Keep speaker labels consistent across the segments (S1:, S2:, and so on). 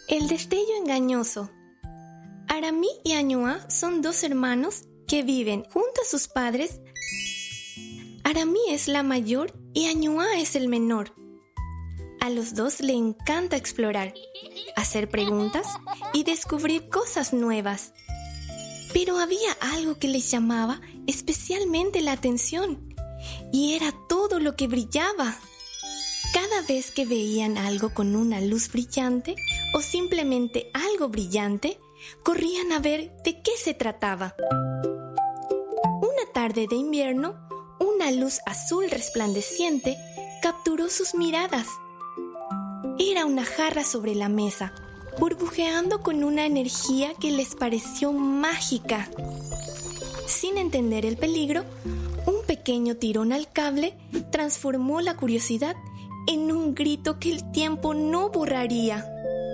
S1: El destello engañoso. Aramí y Añua son dos hermanos que viven junto a sus padres. Aramí es la mayor y Añua es el menor. A los dos le encanta explorar, hacer preguntas y descubrir cosas nuevas. Pero había algo que les llamaba especialmente la atención, y era todo lo que brillaba. Cada vez que veían algo con una luz brillante o simplemente algo brillante, corrían a ver de qué se trataba. Una tarde de invierno, una luz azul resplandeciente capturó sus miradas. Era una jarra sobre la mesa, burbujeando con una energía que les pareció mágica. Sin entender el peligro, un pequeño tirón al cable transformó la curiosidad en un grito que el tiempo no borraría.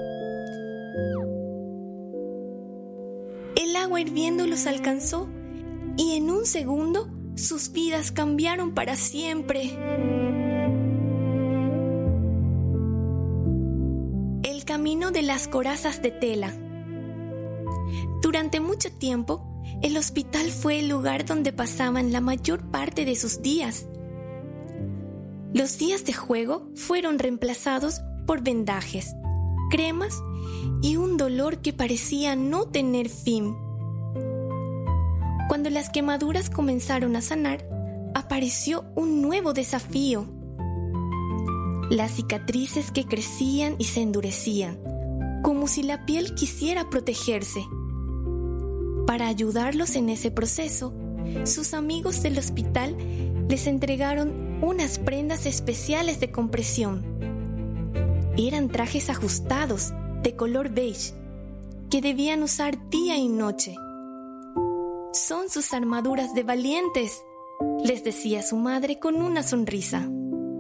S1: El agua hirviendo los alcanzó y en un segundo sus vidas cambiaron para siempre. El camino de las corazas de tela. Durante mucho tiempo, el hospital fue el lugar donde pasaban la mayor parte de sus días. Los días de juego fueron reemplazados por vendajes, cremas y un dolor que parecía no tener fin. Cuando las quemaduras comenzaron a sanar, apareció un nuevo desafío. Las cicatrices que crecían y se endurecían, como si la piel quisiera protegerse. Para ayudarlos en ese proceso, sus amigos del hospital les entregaron unas prendas especiales de compresión. Eran trajes ajustados, de color beige, que debían usar día y noche. «Son sus armaduras de valientes», les decía su madre con una sonrisa.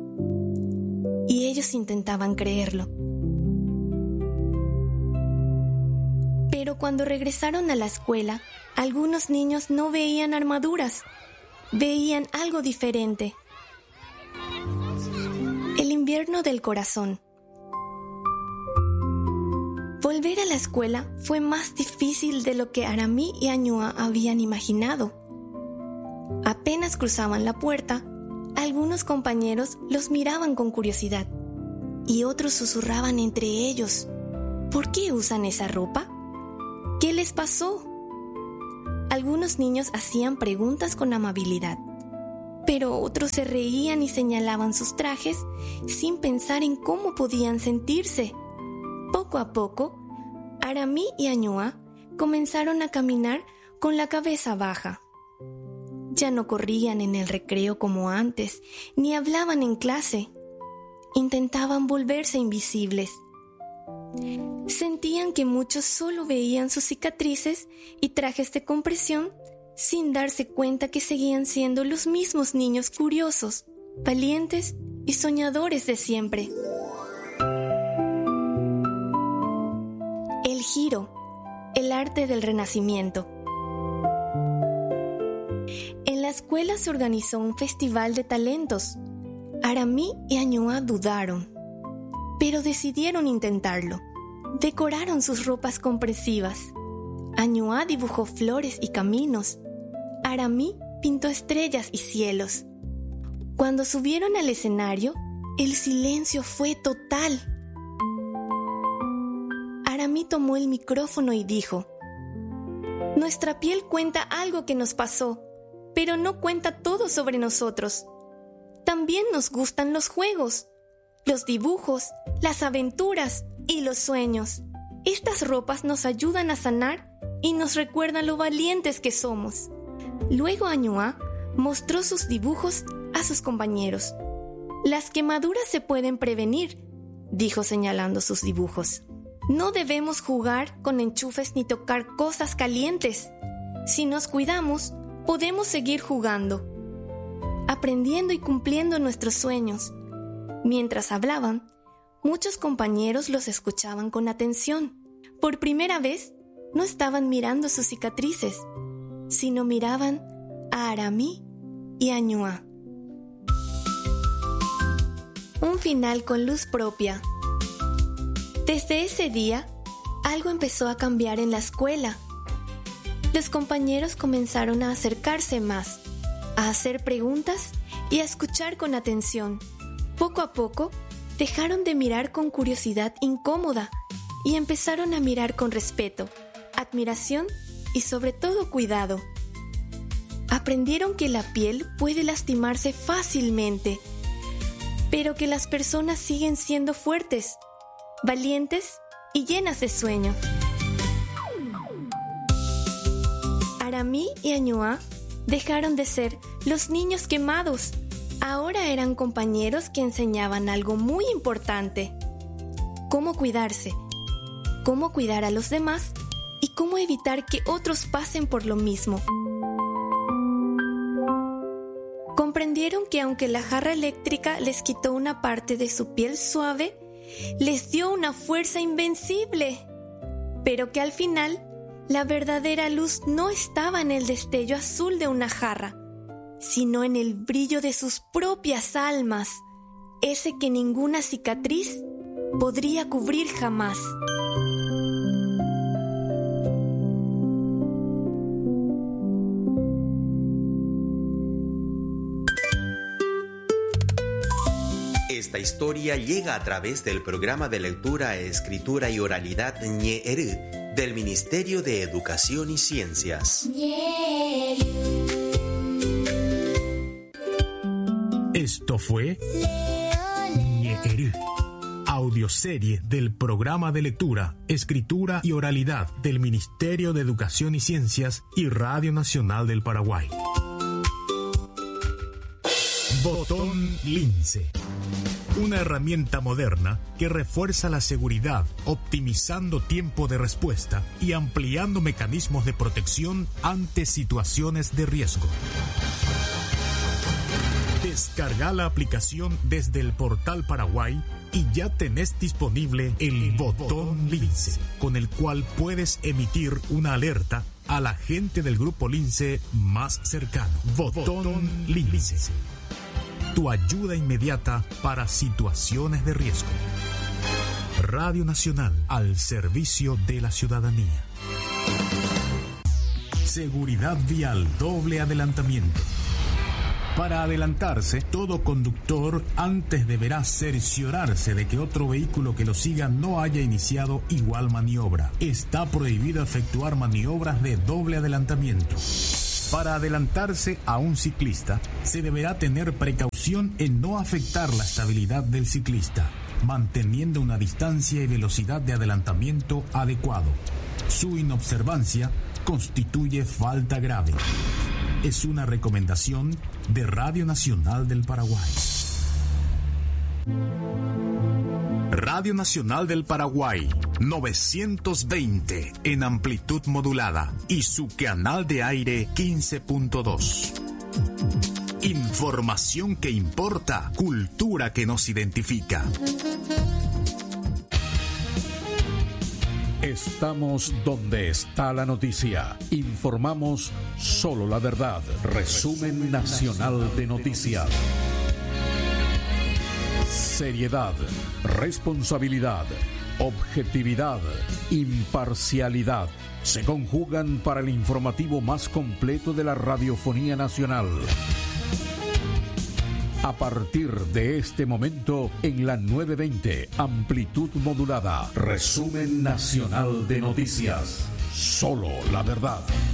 S1: Y ellos intentaban creerlo. Pero cuando regresaron a la escuela, algunos niños no veían armaduras, veían algo diferente. El invierno del corazón. Volver a la escuela fue más difícil de lo que Aramí y Añua habían imaginado. Apenas cruzaban la puerta, algunos compañeros los miraban con curiosidad y otros susurraban entre ellos: ¿por qué usan esa ropa? ¿Qué les pasó? Algunos niños hacían preguntas con amabilidad, pero otros se reían y señalaban sus trajes sin pensar en cómo podían sentirse. Poco a poco, Aramí y Añua comenzaron a caminar con la cabeza baja. Ya no corrían en el recreo como antes, ni hablaban en clase. Intentaban volverse invisibles. Sentían que muchos solo veían sus cicatrices y trajes de compresión sin darse cuenta que seguían siendo los mismos niños curiosos, valientes y soñadores de siempre. El giro, el arte del renacimiento. En la escuela se organizó un festival de talentos. Aramí y Añua dudaron, pero decidieron intentarlo. Decoraron sus ropas compresivas. Añua dibujó flores y caminos. Aramí pintó estrellas y cielos. Cuando subieron al escenario, el silencio fue total. Aramí tomó el micrófono y dijo: «Nuestra piel cuenta algo que nos pasó, pero no cuenta todo sobre nosotros. También nos gustan los juegos, los dibujos, las aventuras y los sueños. Estas ropas nos ayudan a sanar y nos recuerdan lo valientes que somos». Luego Añua mostró sus dibujos a sus compañeros. «Las quemaduras se pueden prevenir», dijo señalando sus dibujos. «No debemos jugar con enchufes ni tocar cosas calientes. Si nos cuidamos, podemos seguir jugando, aprendiendo y cumpliendo nuestros sueños». Mientras hablaban, muchos compañeros los escuchaban con atención. Por primera vez, no estaban mirando sus cicatrices, sino miraban a Aramí y Añua. Un final con luz propia. Desde ese día, algo empezó a cambiar en la escuela. Los compañeros comenzaron a acercarse más, a hacer preguntas y a escuchar con atención. Poco a poco, dejaron de mirar con curiosidad incómoda y empezaron a mirar con respeto, admiración y sobre todo cuidado. Aprendieron que la piel puede lastimarse fácilmente, pero que las personas siguen siendo fuertes, valientes y llenas de sueño. Aramí y Ainhoa dejaron de ser los niños quemados. Ahora eran compañeros que enseñaban algo muy importante: cómo cuidarse, cómo cuidar a los demás y cómo evitar que otros pasen por lo mismo. Comprendieron que aunque la jarra eléctrica les quitó una parte de su piel suave, les dio una fuerza invencible, pero que al final la verdadera luz no estaba en el destello azul de una jarra, sino en el brillo de sus propias almas, ese que ninguna cicatriz podría cubrir jamás.
S2: Esta historia llega a través del programa de lectura, escritura y oralidad Ñe'eru del Ministerio de Educación y Ciencias.
S3: Esto fue Ñe'eru, audioserie del programa de lectura, escritura y oralidad del Ministerio de Educación y Ciencias y Radio Nacional del Paraguay. Botón Lince. Una herramienta moderna que refuerza la seguridad, optimizando tiempo de respuesta y ampliando mecanismos de protección ante situaciones de riesgo. Descarga la aplicación desde el portal Paraguay y ya tenés disponible el Botón Lince, con el cual puedes emitir una alerta al agente del Grupo Lince más cercano. Botón Lince. Tu ayuda inmediata para situaciones de riesgo. Radio Nacional al servicio de la ciudadanía. Seguridad vial doble adelantamiento. Para adelantarse, todo conductor antes deberá cerciorarse de que otro vehículo que lo siga no haya iniciado igual maniobra. Está prohibido efectuar maniobras de doble adelantamiento. Para adelantarse a un ciclista, se deberá tener precaución en no afectar la estabilidad del ciclista, manteniendo una distancia y velocidad de adelantamiento adecuado. Su inobservancia constituye falta grave. Es una recomendación de Radio Nacional del Paraguay. Radio Nacional del Paraguay, 920 en amplitud modulada y su canal de aire 15.2. Información que importa, cultura que nos identifica.
S4: Estamos donde está la noticia. Informamos solo la verdad. Resumen nacional de noticias. Seriedad, responsabilidad, objetividad, imparcialidad se conjugan para el informativo más completo de la radiofonía nacional. A partir de este momento, en la 920, amplitud modulada, resumen nacional de noticias. Solo la verdad.